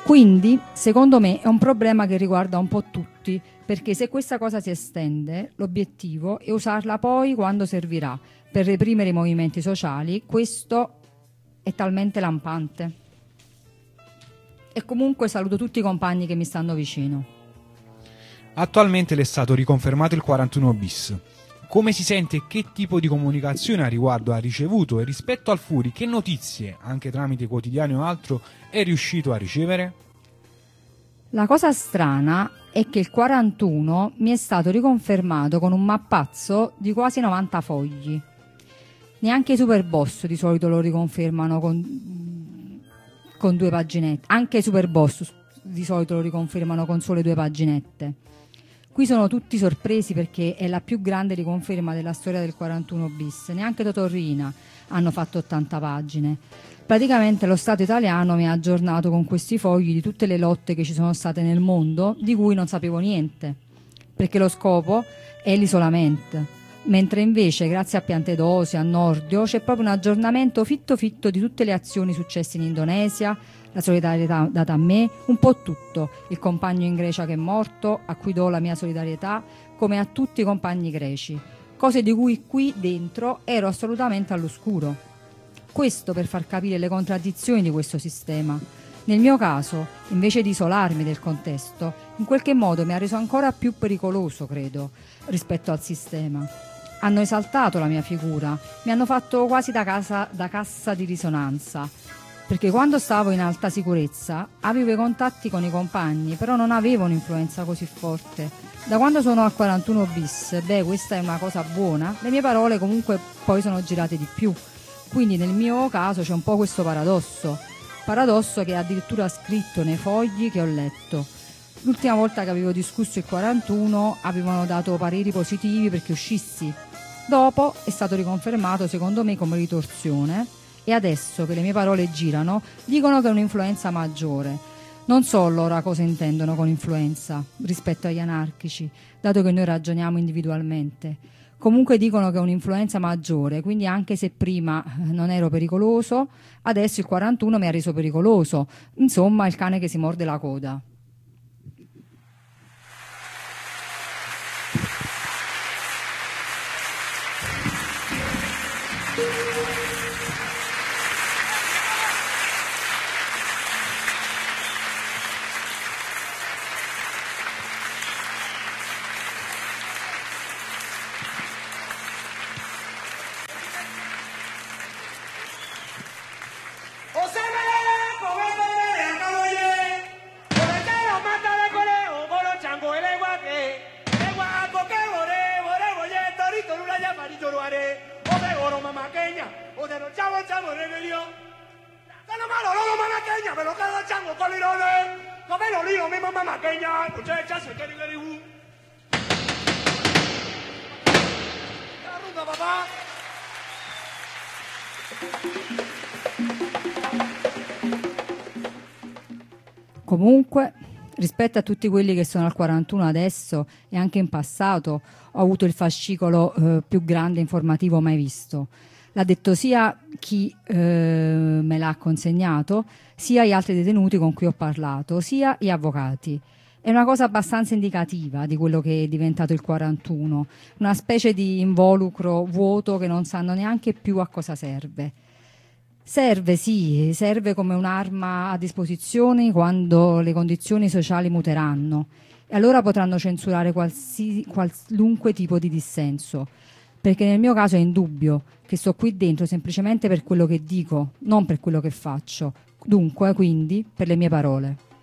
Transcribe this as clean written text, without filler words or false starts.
Quindi, secondo me, è un problema che riguarda un po' tutti, perché se questa cosa si estende, l'obiettivo è usarla poi quando servirà per reprimere i movimenti sociali. Questo è talmente lampante. E comunque saluto tutti i compagni che mi stanno vicino. Attualmente le è stato riconfermato il 41 bis. Come si sente e che tipo di comunicazione a riguardo ha ricevuto, e rispetto al Furi che notizie, anche tramite quotidiani o altro, è riuscito a ricevere? La cosa strana è che il 41 mi è stato riconfermato con un mappazzo di quasi 90 fogli. Neanche i Superboss di solito lo riconfermano con 2 paginette. Anche i Superboss di solito lo riconfermano con sole 2 paginette. Qui sono tutti sorpresi perché è la più grande riconferma della storia del 41 bis. Neanche Totorrina hanno fatto 80 pagine. Praticamente lo Stato italiano mi ha aggiornato con questi fogli di tutte le lotte che ci sono state nel mondo, di cui non sapevo niente, perché lo scopo è l'isolamento. Mentre invece, grazie a Piantedosi, a Nordio, c'è proprio un aggiornamento fitto fitto di tutte le azioni successe in Indonesia, la solidarietà data a me, un po' tutto. Il compagno in Grecia che è morto, a cui do la mia solidarietà, come a tutti i compagni greci. Cose di cui qui dentro ero assolutamente all'oscuro. Questo per far capire le contraddizioni di questo sistema. Nel mio caso, invece di isolarmi del contesto, in qualche modo mi ha reso ancora più pericoloso, credo, rispetto al sistema. Hanno esaltato la mia figura, mi hanno fatto quasi da cassa di risonanza, perché quando stavo in alta sicurezza avevo i contatti con i compagni, però non avevo un'influenza così forte. Da quando sono al 41 bis, questa è una cosa buona, le mie parole comunque poi sono girate di più. Quindi nel mio caso c'è un po' questo paradosso che è addirittura scritto nei fogli che ho letto. L'ultima volta che avevo discusso il 41 avevano dato pareri positivi perché uscissi. Dopo è stato riconfermato secondo me come ritorsione, e adesso che le mie parole girano dicono che è un'influenza maggiore. Non so allora cosa intendono con influenza rispetto agli anarchici, dato che noi ragioniamo individualmente. Comunque dicono che è un'influenza maggiore, quindi anche se prima non ero pericoloso, adesso il 41 mi ha reso pericoloso. Insomma, il cane che si morde la coda. Comunque, rispetto a tutti quelli che sono al 41 adesso e anche in passato, ho avuto il fascicolo più grande informativo mai visto. L'ha detto sia chi me l'ha consegnato, sia gli altri detenuti con cui ho parlato, sia gli avvocati. È una cosa abbastanza indicativa di quello che è diventato il 41, una specie di involucro vuoto che non sanno neanche più a cosa serve. Serve, sì, serve come un'arma a disposizione quando le condizioni sociali muteranno, e allora potranno censurare qualunque tipo di dissenso, perché nel mio caso è indubbio che sto qui dentro semplicemente per quello che dico, non per quello che faccio, dunque, quindi, per le mie parole.